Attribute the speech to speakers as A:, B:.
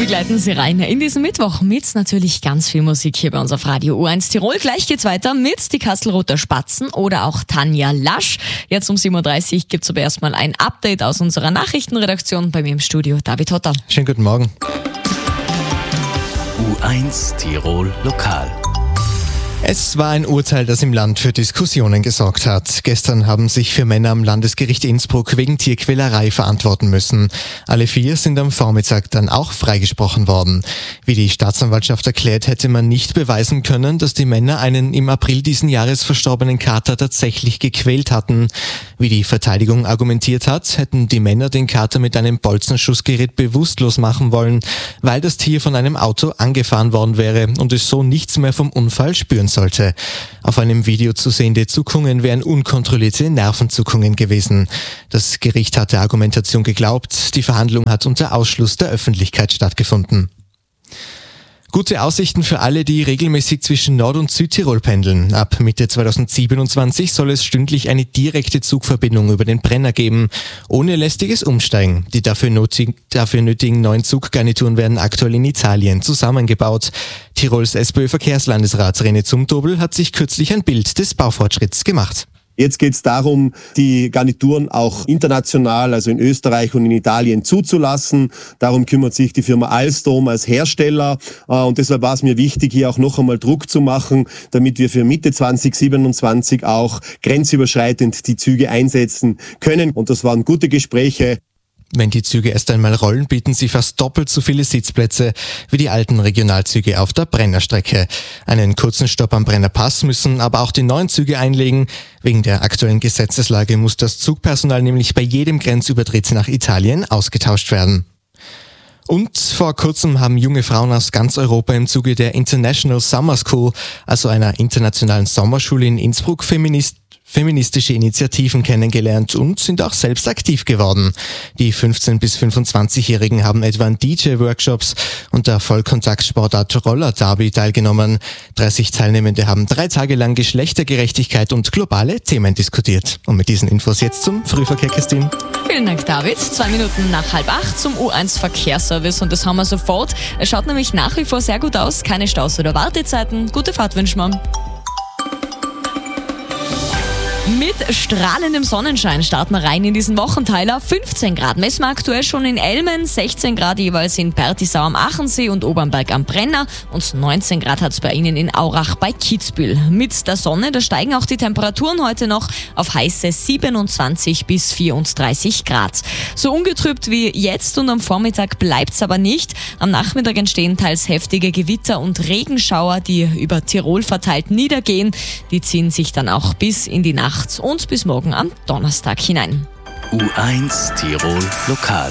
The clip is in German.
A: begleiten Sie rein in diesen Mittwoch mit natürlich ganz viel Musik hier bei uns auf Radio U1 Tirol. Gleich geht's weiter mit die Kastelruther Spatzen oder auch Tanja Lasch. Jetzt um 7.30 Uhr gibt's aber erstmal ein Update aus unserer Nachrichtenredaktion. Bei mir im Studio David Hotter.
B: Schönen guten Morgen.
C: U1 Tirol Lokal.
B: Es war ein Urteil, das im Land für Diskussionen gesorgt hat. Gestern haben sich 4 Männer am Landesgericht Innsbruck wegen Tierquälerei verantworten müssen. Alle 4 sind am Vormittag dann auch freigesprochen worden. Wie die Staatsanwaltschaft erklärt, hätte man nicht beweisen können, dass die Männer einen im April diesen Jahres verstorbenen Kater tatsächlich gequält hatten. Wie die Verteidigung argumentiert hat, hätten die Männer den Kater mit einem Bolzenschussgerät bewusstlos machen wollen, weil das Tier von einem Auto angefahren worden wäre und es so nichts mehr vom Unfall spüren sollte. Auf einem Video zu sehende Zuckungen wären unkontrollierte Nervenzuckungen gewesen. Das Gericht hat der Argumentation geglaubt. Die Verhandlung hat unter Ausschluss der Öffentlichkeit stattgefunden. Gute Aussichten für alle, die regelmäßig zwischen Nord- und Südtirol pendeln. Ab Mitte 2027 soll es stündlich eine direkte Zugverbindung über den Brenner geben, ohne lästiges Umsteigen. Die dafür nötigen neuen Zuggarnituren werden aktuell in Italien zusammengebaut. Tirols SPÖ-Verkehrslandesrat René Zumtobel hat sich kürzlich ein Bild des Baufortschritts gemacht.
D: Jetzt geht es darum, die Garnituren auch international, also in Österreich und in Italien zuzulassen. Darum kümmert sich die Firma Alstom als Hersteller. Und deshalb war es mir wichtig, hier auch noch einmal Druck zu machen, damit wir für Mitte 2027 auch grenzüberschreitend die Züge einsetzen können. Und das waren gute Gespräche.
B: Wenn die Züge erst einmal rollen, bieten sie fast doppelt so viele Sitzplätze wie die alten Regionalzüge auf der Brennerstrecke. Einen kurzen Stopp am Brennerpass müssen aber auch die neuen Züge einlegen. Wegen der aktuellen Gesetzeslage muss das Zugpersonal nämlich bei jedem Grenzübertritt nach Italien ausgetauscht werden. Und vor kurzem haben junge Frauen aus ganz Europa im Zuge der International Summer School, also einer internationalen Sommerschule in Innsbruck, feministische Initiativen kennengelernt und sind auch selbst aktiv geworden. Die 15- bis 25-Jährigen haben etwa an DJ-Workshops und der Vollkontaktsportart Roller Derby teilgenommen. 30 Teilnehmende haben 3 Tage lang Geschlechtergerechtigkeit und globale Themen diskutiert. Und mit diesen Infos jetzt zum Frühverkehr, Christine.
A: Vielen Dank, David. 2 Minuten nach 7:30 zum U1 Verkehrsservice und das haben wir sofort. Es schaut nämlich nach wie vor sehr gut aus. Keine Staus oder Wartezeiten. Gute Fahrt wünschen wir. Mit strahlendem Sonnenschein starten wir rein in diesen Wochenteiler. 15 Grad messen wir aktuell schon in Elmen, 16 Grad jeweils in Pertisau am Achensee und Obernberg am Brenner und 19 Grad hat es bei Ihnen in Aurach bei Kitzbühel. Mit der Sonne, da steigen auch die Temperaturen heute noch auf heiße 27 bis 34 Grad. So ungetrübt wie jetzt und am Vormittag bleibt es aber nicht. Am Nachmittag entstehen teils heftige Gewitter und Regenschauer, die über Tirol verteilt niedergehen. Die ziehen sich dann auch bis in die Nacht und bis morgen am Donnerstag hinein.
C: U1 Tirol Lokal.